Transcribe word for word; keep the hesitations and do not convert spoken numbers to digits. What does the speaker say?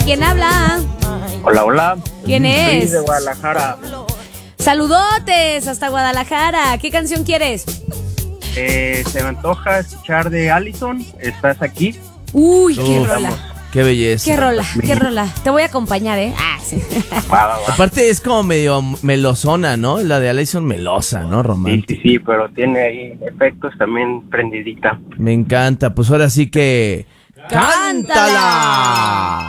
¿Quién habla? Hola, hola. ¿Quién Soy es? de Guadalajara. Saludotes hasta Guadalajara. ¿Qué canción quieres? Eh, se me antoja escuchar de Allison. ¿Estás aquí? Uy, qué Uf, rola. Qué belleza. Qué rola, qué rola. Te voy a acompañar, ¿eh? Ah, sí. Va, va, va. Aparte es como medio melosona, ¿no? La de Allison melosa, ¿no? Sí, Romántica. sí, sí, pero tiene ahí efectos también prendidita. Me encanta. Pues ahora sí que... ¡Cántala! ¡Cántala!